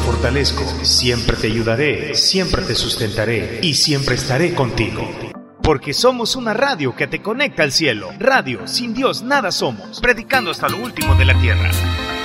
fortalezco, siempre te ayudaré, siempre te sustentaré y siempre estaré contigo. Porque somos una radio que te conecta al cielo. Radio, sin Dios nada somos. Predicando hasta lo último de la tierra.